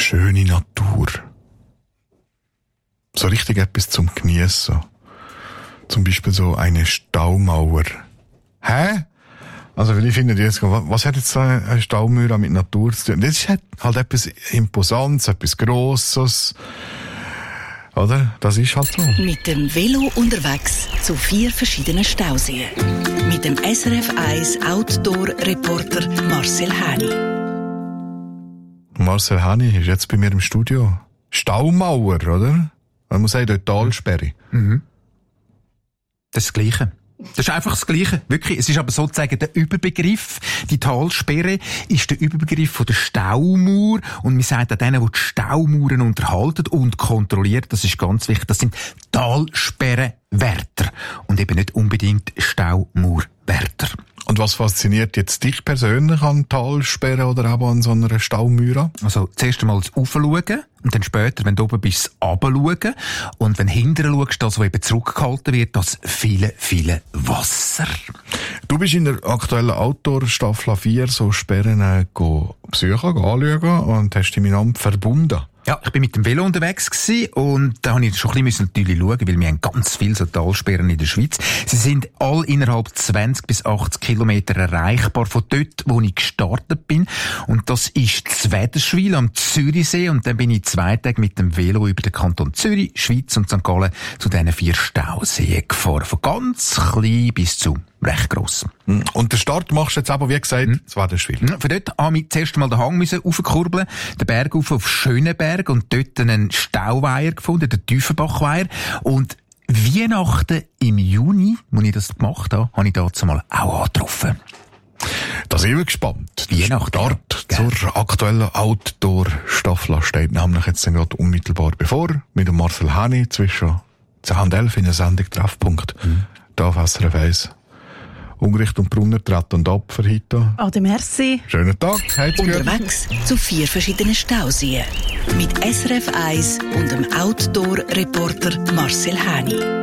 schöne Natur. So richtig etwas zum Geniessen. Zum Beispiel so eine Staumauer. Hä? Also, weil ich finde, was hat jetzt so eine Staumauer mit Natur zu tun? Das ist halt etwas Imposantes, etwas Grosses. Oder? Das ist halt so. Mit dem Velo unterwegs zu 4 verschiedenen Stauseen. Mit dem SRF 1 Outdoor-Reporter Marcel Häni. Marcel Häni ist jetzt bei mir im Studio. Staumauer, oder? Man muss sagen, dort Talsperre. Mhm. Das ist das Gleiche. Das ist einfach das Gleiche. Wirklich. Es ist aber sozusagen der Überbegriff. Die Talsperre ist der Überbegriff von der Staumauer. Und man sagt an denen, die die Staumauern unterhalten und kontrollieren, das ist ganz wichtig, das sind Talsperrenwärter. Und eben nicht unbedingt Staumauerwärter. Und was fasziniert jetzt dich persönlich an Talsperren oder auch an so einer Staumauer? Also, zuerst einmal das Raufschauen und dann später, wenn du oben bist, das Runterschauen. Und wenn du hinterher schaust, das, was eben zurückgehalten wird, das viele, viele Wasser. Du bist in der aktuellen Outdoor-Staffel 4 so Sperren besuchen, anschauen und hast dich miteinander verbunden. Ja, ich bin mit dem Velo unterwegs gewesen und da habe ich schon ein bisschen natürlich schauen, weil wir haben ganz viele so Talsperren in der Schweiz. Sie sind all innerhalb 20 bis 80 Kilometer erreichbar von dort, wo ich gestartet bin. Und das ist Zwederschwil am Zürichsee und dann bin ich 2 Tage mit dem Velo über den Kanton Zürich, Schweiz und St. Gallen zu diesen 4 Stauseen gefahren. Von ganz klein bis zu recht gross. Und den Start machst du jetzt aber, wie gesagt, Zwederschwil. Von dort habe ich zuerst einmal den Hang raufkurbeln, den Berg auf Schöneberg und dort einen Stauweiher gefunden, den Tiefenbachweiher. Und Weihnachten im Juni, als ich das gemacht habe ich dazu mal auch angetroffen. Da sind wir gespannt. Der Start zur aktuellen Outdoor-Staffel steht nämlich jetzt gerade unmittelbar bevor, mit dem Marcel Häni zwischen 10 und 11 in der Sendung Treffpunkt. Da auf SRF 1. Ungericht und Brunner treten und ab für heute. Ade, merci. Schönen Tag. Unterwegs zu 4 verschiedenen Stauseen. Mit SRF 1 und dem Outdoor-Reporter Marcel Häni.